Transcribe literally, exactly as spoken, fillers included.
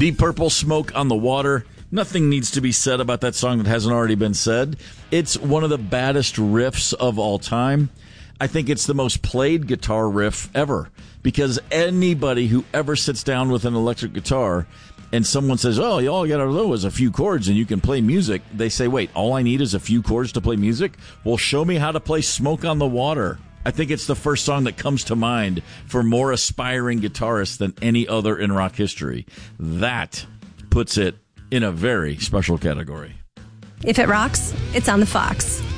Deep Purple, Smoke on the Water. Nothing needs to be said about that song that hasn't already been said. It's one of the baddest riffs of all time. I think it's the most played guitar riff ever, because anybody who ever sits down with an electric guitar and someone says, oh, all you got to know is a few chords and you can play music, they say, wait, all I need is a few chords to play music? Well, show me how to play Smoke on the Water. I think it's the first song that comes to mind for more aspiring guitarists than any other in rock history. That puts it in a very special category. If it rocks, it's on the Fox.